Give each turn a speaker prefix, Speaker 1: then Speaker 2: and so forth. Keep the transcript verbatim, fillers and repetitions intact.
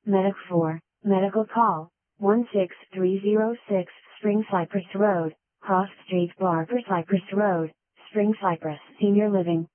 Speaker 1: Medic four, medical call, one six three zero six, Spring Cypress Road, Cross Street Barber Cypress Road, Spring Cypress Senior Living.